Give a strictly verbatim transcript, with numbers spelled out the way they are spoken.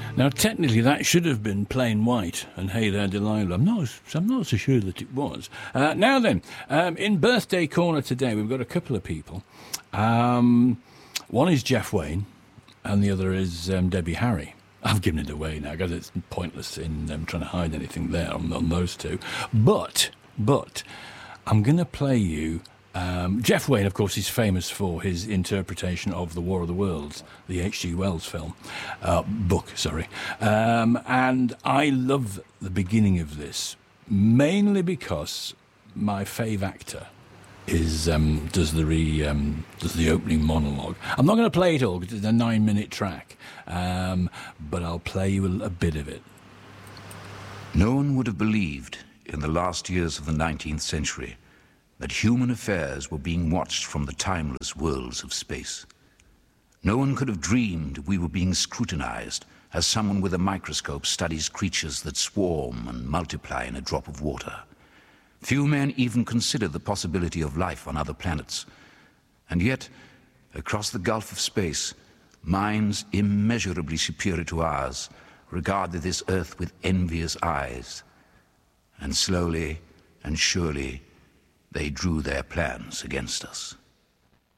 Now, technically, that should have been Plain White and Hey There, Delilah. I'm not, I'm not so sure that it was. Uh, now then, um, in Birthday Corner today, we've got a couple of people. Um, one is Jeff Wayne, and the other is um, Debbie Harry. I've given it away now because it's pointless in um, trying to hide anything there on, on those two. But, but, I'm going to play you... Um, Jeff Wayne, of course, is famous for his interpretation of The War of the Worlds, the H G Wells film, uh, book, sorry. Um, and I love the beginning of this, mainly because my fave actor is um, does the re, um, does the opening monologue. I'm not going to play it all because it's a nine-minute track, um, but I'll play you a, a bit of it. No one would have believed in the last years of the nineteenth century that human affairs were being watched from the timeless worlds of space. No one could have dreamed we were being scrutinized as someone with a microscope studies creatures that swarm and multiply in a drop of water. Few men even consider the possibility of life on other planets. And yet, across the gulf of space, minds immeasurably superior to ours regarded this Earth with envious eyes. And slowly and surely, they drew their plans against us.